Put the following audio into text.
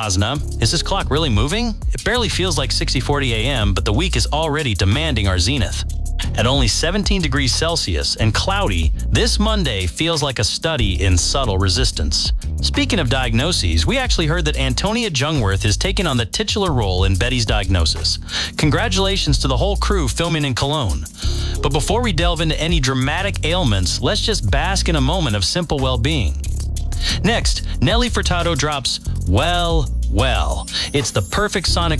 Asna. Is this clock really moving? It barely feels like 60:40 a.m., but the week is already demanding our zenith. At only 17 degrees Celsius and cloudy, this Monday feels like a study in subtle resistance. Speaking of diagnoses, we actually heard that Antonia Jungwirth is taking on the titular role in Betty's Diagnosis. Congratulations to the whole crew filming in Cologne. But before we delve into any dramatic ailments, let's just bask in a moment of simple well-being. Next, Nelly Furtado drops Well. It's the perfect sonic